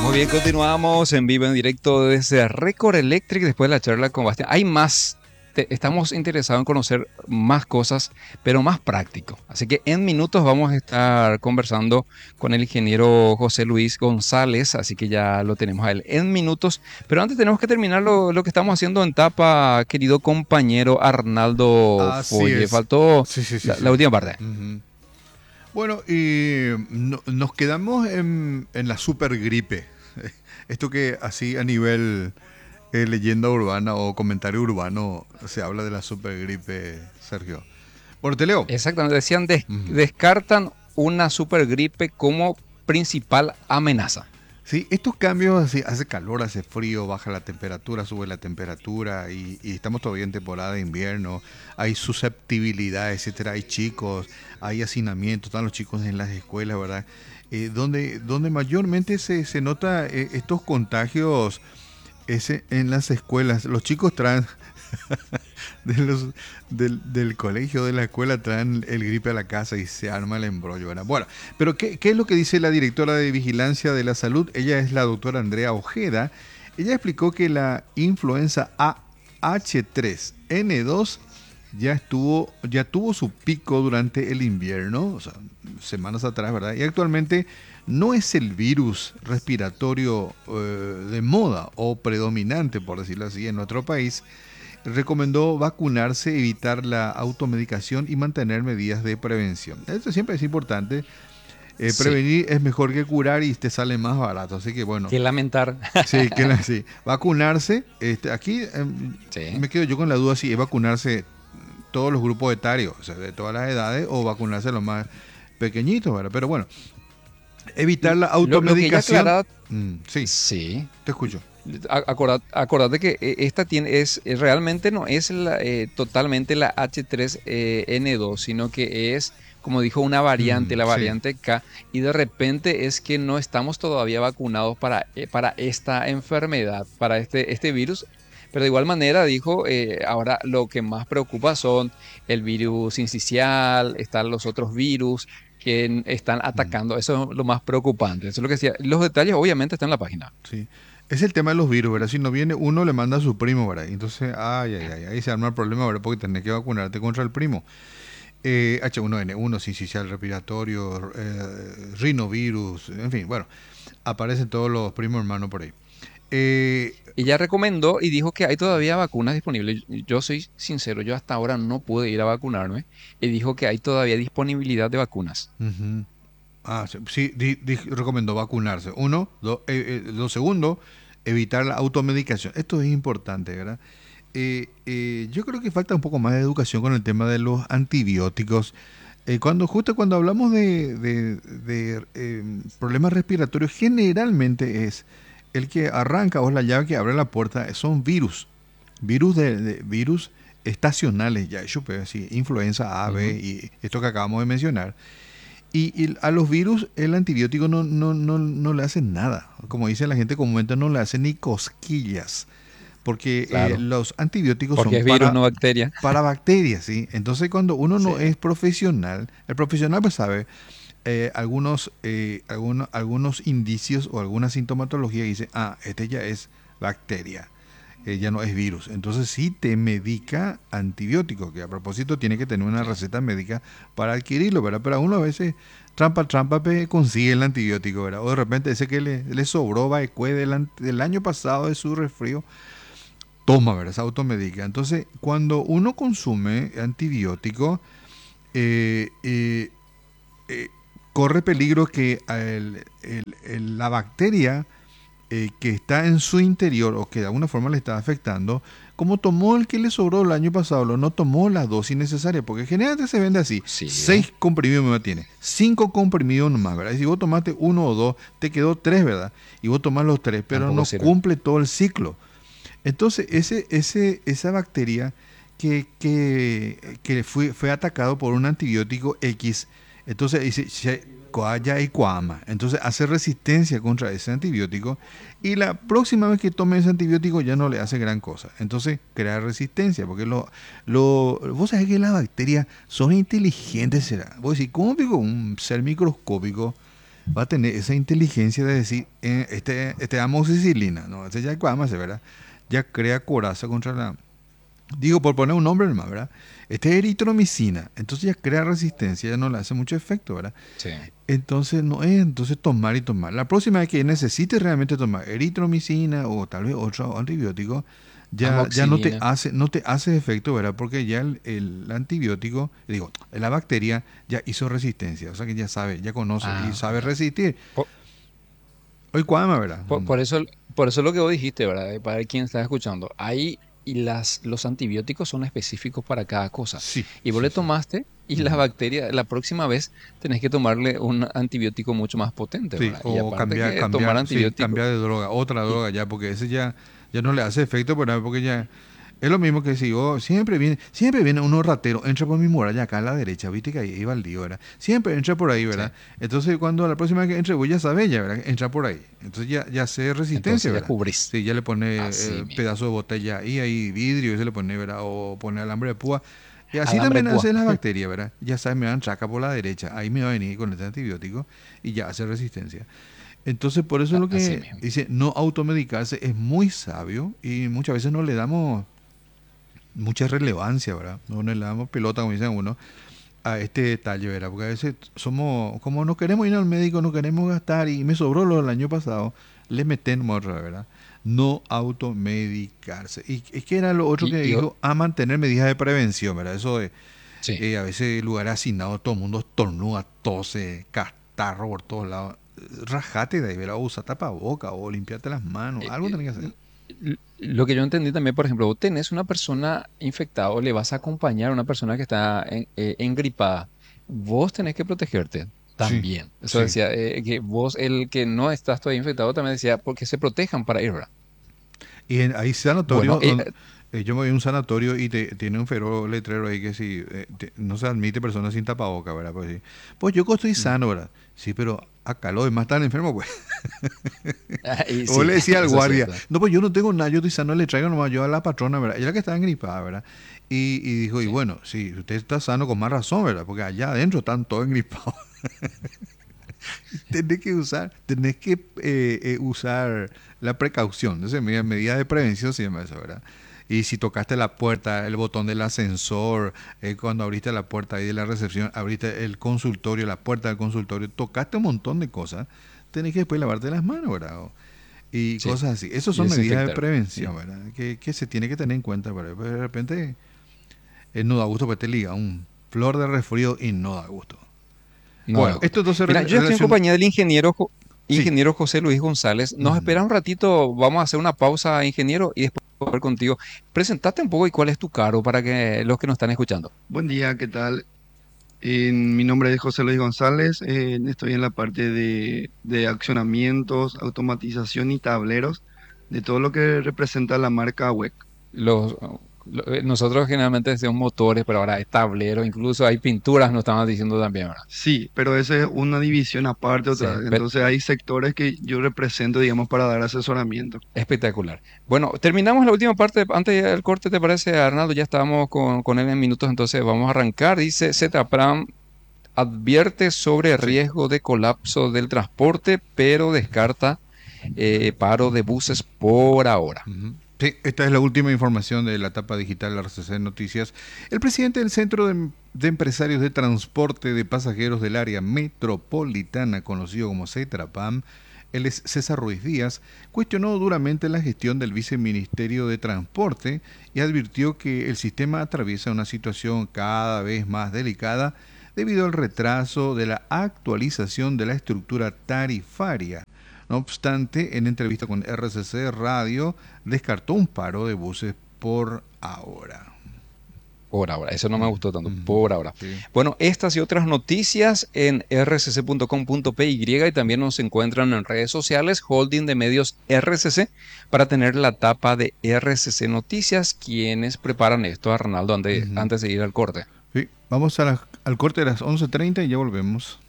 Muy bien, continuamos en vivo, en directo desde Record Electric después de la charla con Bastián. Hay más, estamos interesados en conocer más cosas, pero más práctico. Así que en minutos vamos a estar conversando con el ingeniero José Luis González, así que ya lo tenemos a él en minutos. Pero antes tenemos que terminar lo que estamos haciendo en tapa, querido compañero Arnaldo Así Folle. es. Faltó Sí, sí, sí, la sí. última parte. Ujú. Bueno, y nos quedamos en la super gripe. Esto que así a nivel leyenda urbana o comentario urbano se habla de la super gripe, Sergio. Bueno, te leo. Exactamente, decían Ujú. descartan una supergripe como principal amenaza. Sí, estos cambios, así, hace calor, hace frío, baja la temperatura, sube la temperatura y estamos todavía en temporada de invierno, hay susceptibilidad, etcétera, hay chicos, hay hacinamiento, están los chicos en las escuelas, ¿verdad? Donde mayormente se nota estos contagios en las escuelas. Los chicos traen de del colegio, de la escuela, traen el gripe a la casa y se arma el embrollo, ¿verdad? Bueno, pero ¿qué es lo que dice la directora de Vigilancia de la Salud? Ella es la doctora Andrea Ojeda. Ella explicó que la influenza AH3N2 ya tuvo su pico durante el invierno, o sea, semanas atrás, ¿verdad? Y actualmente no es el virus respiratorio de moda o predominante, por decirlo así, en nuestro país. Recomendó vacunarse, evitar la automedicación y mantener medidas de prevención. Esto siempre es importante. Sí, Prevenir es mejor que curar y te sale más barato. Así que bueno, que lamentar. sí, sí. Vacunarse. Aquí Sí. me quedo yo con la duda si es vacunarse todos los grupos etarios, o sea, de todas las edades, o vacunarse los más pequeñitos, ¿verdad? Pero bueno, evitar la Lo que ella automedicación. aclara, Sí, sí. te escucho. Acordate que esta tiene, realmente no es totalmente la H3N2, sino que es, como dijo, una variante, la Sí. variante K, y de repente es que no estamos todavía vacunados para esta enfermedad, para este virus. Pero de igual manera dijo, ahora lo que más preocupa son el virus incisional, están los otros virus que están Mm. atacando. Eso es lo más preocupante. Eso es lo que decía. Los detalles obviamente están en la página. Sí. Es el tema de los virus, ¿verdad? Si no viene uno, le manda a su primo, ¿verdad? Entonces, ahí se arma el problema, ¿verdad? Porque tenés que vacunarte contra el primo. H1N1, sincicial respiratorio, rinovirus, en fin, bueno, aparecen todos los primos hermanos por ahí. Eh, Ella recomendó y dijo que hay todavía vacunas disponibles. Yo soy sincero, yo hasta ahora no pude ir a vacunarme y dijo que hay todavía disponibilidad de vacunas. Ujú. Sí, sí, recomendó vacunarse. Uno, lo segundo, evitar la automedicación. Esto es importante, ¿verdad? Yo creo que falta un poco más de educación con el tema de los antibióticos. Justo cuando hablamos de problemas respiratorios, generalmente es el que arranca o es la llave que abre la puerta, son virus estacionales, ya, yo puedo decir, influenza A, B Ujú. y esto que acabamos de mencionar. Y a los virus el antibiótico no le hace nada. Como dice la gente comúnmente, no le hace ni cosquillas. Porque Claro, los antibióticos porque son es virus, no bacteria. para bacterias, ¿sí? Entonces cuando uno Sí, no es profesional, el profesional pues sabe algunos indicios o alguna sintomatología y dice, este ya es bacteria, ya no es virus. Entonces sí te medica antibiótico, que a propósito tiene que tener una sí. receta médica para adquirirlo, ¿verdad? Pero a uno a veces trampa, consigue el antibiótico, ¿verdad? O de repente ese que le sobró Baecue del año pasado de su resfrío, toma, ¿verdad? Se automedica. Entonces, cuando uno consume antibiótico, eh, eh, eh, corre peligro que la bacteria que está en su interior o que de alguna forma le está afectando, como tomó el que le sobró el año pasado, no tomó la dosis necesaria, porque generalmente se vende así, Sí, 6 comprimidos me tiene, 5 comprimidos nomás, ¿verdad? Y si vos tomaste uno o dos, te quedó 3, ¿verdad? Y vos tomás los 3, pero tampoco no sirve. cumple todo el ciclo. Entonces, esa bacteria que fue atacado por un antibiótico X, entonces dice coaya y coama. Entonces hace resistencia contra ese antibiótico y la próxima vez que tome ese antibiótico ya no le hace gran cosa. Entonces crea resistencia, porque vos sabés que las bacterias son inteligentes, será. Vos decís, ¿cómo digo un ser microscópico? va a tener esa inteligencia de decir, este amoxicilina, ¿no? Este ya vamos ¿verdad? Ya crea coraza contra la... Digo, por poner un nombre nomás, ¿verdad? Este es eritromicina, entonces ya crea resistencia, ya no le hace mucho efecto, ¿verdad? Sí. Entonces no es entonces tomar y tomar. La próxima vez que necesites realmente tomar eritromicina o tal vez otro antibiótico, ya Amoxicilina. no te hace efecto, ¿verdad? Porque ya el antibiótico, digo, la bacteria ya hizo resistencia, o sea que ya sabe, ya conoce y Ah, sabe ya. resistir. Por, Hoy cuadra, ¿verdad? por eso lo que vos dijiste, ¿verdad? Para quien está escuchando, ahí y los antibióticos son específicos para cada cosa. Sí, Y vos sí, le sí. tomaste y la Ujú. bacteria, la próxima vez tenés que tomarle un antibiótico mucho más potente, Sí, ¿verdad? Y o aparte que tomar sí, antibiótico cambiar de droga, otra y droga ya, porque ese ya no le hace efecto, ¿verdad? Porque ya es lo mismo que si yo siempre viene uno ratero, entra por mi muralla acá a la derecha, viste que ahí iba el lío, ¿verdad? Siempre entra por ahí, sí, ¿verdad? Entonces cuando la próxima vez que entre, voy ya sabe ya, ¿verdad? Entra por ahí. Entonces ya hace resistencia, entonces ya ¿verdad? cubrís. Sí, ya le pone Así mismo. pedazo de botella ahí vidrio, y se le pone, ¿verdad? O pone alambre de púa. Y así Alambre de también púa. hace las bacterias, ¿verdad? Ya sabes, me dan traca por la derecha, ahí me va a venir con este antibiótico y ya hace resistencia. Entonces, por eso es lo Así que mismo. dice, no automedicarse es muy sabio y muchas veces no le damos mucha relevancia, ¿verdad? No le damos pelota, como dicen uno, a este detalle, ¿verdad? Porque a veces somos, como no queremos ir al médico, no queremos gastar y me sobró lo del año pasado, le metemos otra, ¿verdad? No automedicarse. Y es que era lo otro Y, que y o- dijo, a mantener medidas de prevención, ¿verdad? Eso de sí. a veces lugares hacinados, todo el mundo estornuda, tose, catarro por todos lados. Rajate de ahí, ¿verdad? O usa tapaboca o limpiarte las manos, Eh, algo eh, tenés que hacer. lo que yo entendí también, por ejemplo, vos tenés una persona infectada o le vas a acompañar a una persona que está engripada. Vos tenés que protegerte Sí, también. Eso sí. decía, que vos, el que no estás todavía infectado, también decía, porque se protejan para ir, ¿verdad? Y hay Bueno, sanatorios donde yo me voy a un sanatorio y tiene un feroz letrero ahí que si no se admite personas sin tapaboca, ¿verdad? Pues, sí. Pues yo que estoy mm, sano, ¿verdad? Sí, pero acá los demás están enfermos, pues. y O sí, le decía al eso es guardia, cierto. no, pues yo no tengo nada, yo estoy sano, le traigo nomás yo a la patrona, ¿verdad? Ella que estaba engripada, ¿verdad? Y dijo, y Sí. bueno, si usted está sano con más razón, ¿verdad? Porque allá adentro están todos engripados. Tenés que usar la precaución. Entonces, medida de prevención se llama eso, ¿verdad? Y si tocaste la puerta, el botón del ascensor, cuando abriste la puerta ahí de la recepción, abriste el consultorio, la puerta del consultorio, tocaste un montón de cosas, tenés que después lavarte las manos, ¿verdad? Y Sí, cosas así. Esas y son medidas de desinfectar. Mm. prevención, ¿verdad? Que se tiene que tener en cuenta, ¿verdad? Pero de repente no da gusto que te liga un flor de resfrío y no da gusto. No da Bueno, gusto. estos dos se Mira, yo ya estoy en relacionan. compañía del ingeniero, Sí. ingeniero José Luis González. Nos Ujú. espera un ratito, vamos a hacer una pausa, ingeniero, y después volver contigo. Presentate un poco y cuál es tu cargo para que los que nos están escuchando. Buen día, ¿qué tal? Mi nombre es José Luis González, estoy en la parte de accionamientos, automatización y tableros de todo lo que representa la marca WEC. Los, nosotros generalmente decimos motores, pero ahora es tablero, incluso hay pinturas, nos estaban diciendo también, ¿verdad? Sí, pero esa es una división aparte Sí, otra vez. Entonces hay sectores que yo represento, digamos, para dar asesoramiento. espectacular. Bueno, terminamos la última parte antes del corte, ¿te parece, Arnaldo? Ya estábamos con él en minutos, entonces vamos a arrancar. Dice Zetapram advierte sobre Sí. riesgo de colapso del transporte, pero descarta paro de buses por ahora. Ujú. Sí, esta es la última información de la etapa digital de RCC Noticias. El presidente del Centro de Empresarios de Transporte de Pasajeros del Área Metropolitana, conocido como CETRAPAM, él es César Ruiz Díaz, cuestionó duramente la gestión del Viceministerio de Transporte y advirtió que el sistema atraviesa una situación cada vez más delicada debido al retraso de la actualización de la estructura tarifaria. No obstante, en entrevista con RCC Radio, descartó un paro de buses por ahora. Por ahora, eso no me gustó tanto, Ujú. por ahora. Sí. Bueno, estas y otras noticias en rcc.com.py y también nos encuentran en redes sociales, holding de medios RCC, para tener la tapa de RCC Noticias, quienes preparan esto, Arnaldo, Ujú. antes de ir al corte. Sí. Vamos al corte de las 11:30 y ya volvemos.